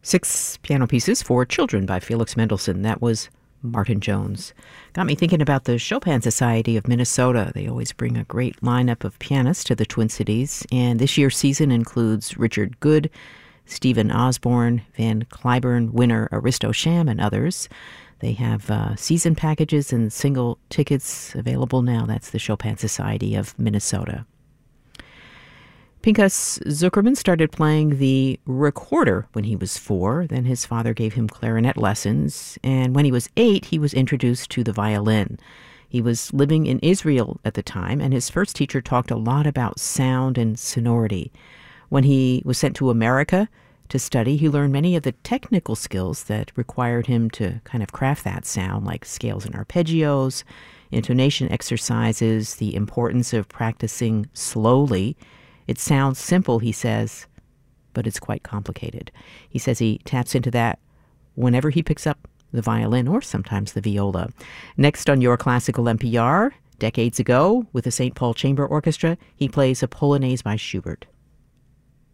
Six piano pieces for children by Felix Mendelssohn. That was Martin Jones. Got me thinking about the Chopin Society of Minnesota. They always bring a great lineup of pianists to the Twin Cities, and this year's season includes Richard Good, Stephen Osborne, Van Cliburn winner Aristo Sham, and others. They have season packages and single tickets available now. That's the Chopin Society of Minnesota. Pinchas Zuckerman started playing the recorder when he was 4. Then his father gave him clarinet lessons. And when he was 8, he was introduced to the violin. He was living in Israel at the time, and his first teacher talked a lot about sound and sonority. When he was sent to America to study, he learned many of the technical skills that required him to kind of craft that sound, like scales and arpeggios, intonation exercises, the importance of practicing slowly. It sounds simple, he says, but it's quite complicated. He says he taps into that whenever he picks up the violin or sometimes the viola. Next on Your Classical NPR, decades ago, with the St. Paul Chamber Orchestra, he plays a Polonaise by Schubert.